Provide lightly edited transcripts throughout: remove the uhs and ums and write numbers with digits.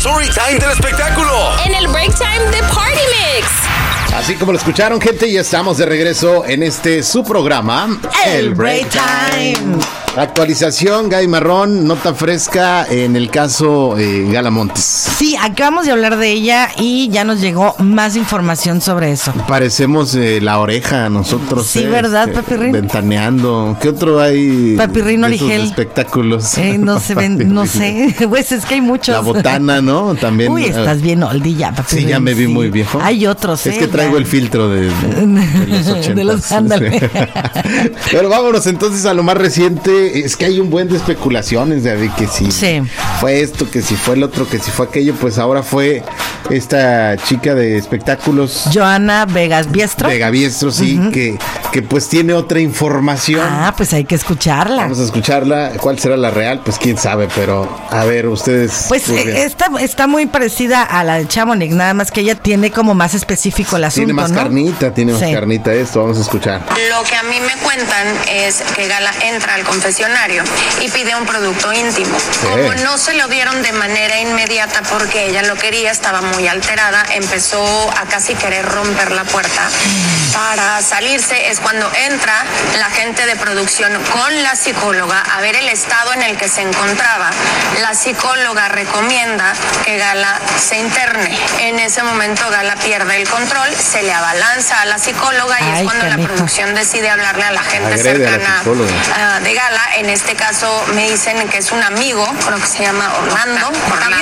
Storytime del espectáculo. En el Break Time de Party Mix. Así como lo escucharon, gente, ya estamos de regreso en su programa, El Break Time. Actualización, Gaby Marrón, nota fresca en el caso Gala Montes. Sí, acabamos de hablar de ella y ya nos llegó más información sobre eso. Parecemos La Oreja nosotros. Sí, ¿verdad, Papirrín? Ventaneando. ¿Qué otro hay? Papirrín Origel. Espectáculos. No se ven, no sé. Pues es que hay muchos. La Botana, ¿no? También. Uy, estás bien oldie ya, Papirrín. Sí, ya me vi muy viejo. Hay otros, Es que traigo el filtro de los 80. De los ándale. Pero vámonos entonces a lo más reciente. Es que hay un buen de especulaciones, David, que si fue esto, que si fue el otro, que si fue aquello. Pues ahora fue esta chica de espectáculos, Joana Vegas-Biestro. Vega-Biestro, sí, que pues tiene otra información. Ah, pues hay que escucharla. Vamos a escucharla. ¿Cuál será la real? Pues quién sabe, pero a ver, ustedes. Pues está muy parecida a la de Chamonix, nada más que ella tiene como más específico el asunto, tiene más carnita, esto. Vamos a escuchar. Lo que a mí me cuentan es que Gala entra al confesionario y pide un producto íntimo. Como no se lo dieron de manera inmediata porque ella lo quería, estaba muy alterada, empezó a casi querer romper la puerta para salirse. Es cuando entra la gente de producción con la psicóloga a ver el estado en el que se encontraba. La psicóloga recomienda que Gala se interne. En ese momento Gala pierde el control, se le abalanza a la psicóloga y es cuando la producción decide hablarle a la gente cercana de Gala. En este caso me dicen que es un amigo, creo que se llama Orlando.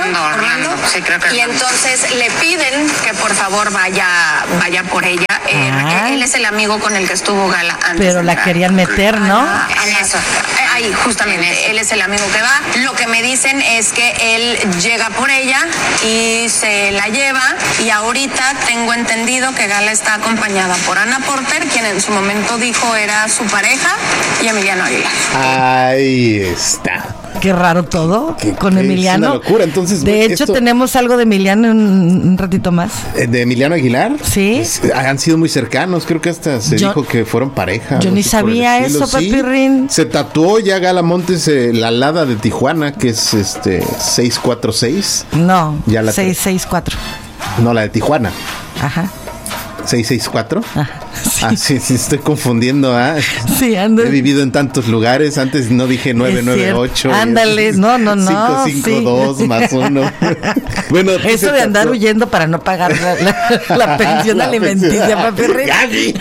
Sí, creo que y entonces le piden que por favor vaya por ella. Él es el amigo con el que estuvo Gala antes. Pero la querían meter, ¿no? Eso. Ahí, justamente, él es el amigo que va. Lo que me dicen es que él llega por ella y se la lleva. Y ahorita tengo entendido que Gala está acompañada por Ana Porter, quien en su momento dijo era su pareja, y Emiliano Aguilar. Ahí está. Qué raro todo con Emiliano. Es una locura. Entonces, de hecho, tenemos algo de Emiliano en un ratito más. ¿De Emiliano Aguilar? Sí. Pues, han sido muy cercanos. Creo que hasta se dijo que fueron pareja. Yo ni sabía eso, Papirrín. Se tatuó ya Gala Montes la alada de Tijuana, que es 646. No, ya la 664. No, la de Tijuana. Ajá. 664. Ajá, sí, estoy confundiendo. Sí, ando. He vivido en tantos lugares. Antes no dije 998. Ándale, no. 552 más 1. Bueno, eso de andar huyendo para no pagar la pensión alimenticia, Papirrín. Gaby,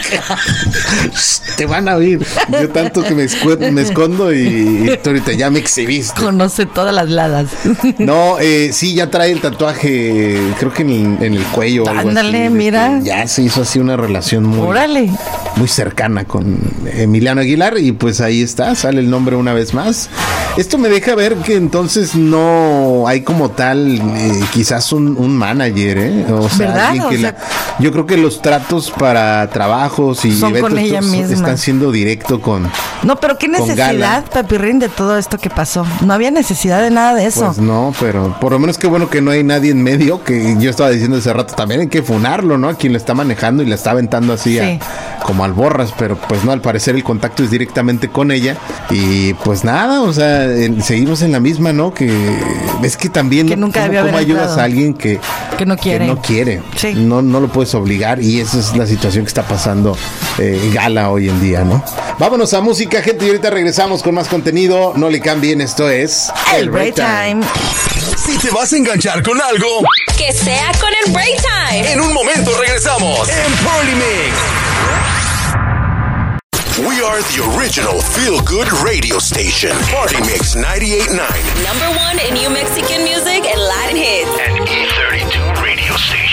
te van a oír. Yo tanto que me escondo y tú ahorita ya me exhibiste. Conoce todas las ladas. No, sí, ya trae el tatuaje, creo que en el cuello. Ándale, así, mira. Ya se hizo así una relación muy cercana con Emiliano Aguilar y pues ahí está, sale el nombre una vez más. Esto me deja ver que entonces no hay como tal quizás un manager, o sea, ¿verdad? alguien que yo creo que los tratos para trabajos y son eventos con ella misma. Están siendo directo con. No, pero qué necesidad, Papirrín, de todo esto que pasó. No había necesidad de nada de eso. Pues no, pero por lo menos qué bueno que no hay nadie en medio, que yo estaba diciendo hace rato, también hay que funarlo, ¿no? A quien lo está manejando y la está aventando así como al borras, pero pues no, al parecer el contacto es directamente con ella y pues nada, o sea, seguimos en la misma, ¿no? Que es que también que nunca ¿cómo ayudas a alguien que no quiere? Sí. No lo puedes obligar y esa es la situación que está pasando Gala hoy en día, ¿no? Vámonos a música, gente, y ahorita regresamos con más contenido. No le cambien, esto es el Break Time. Si te vas a enganchar con algo, que sea con el Break Time. En un momento regresamos en Party Mix. We are the original feel-good radio station. Party Mix 98.9. Number 1 in New Mexico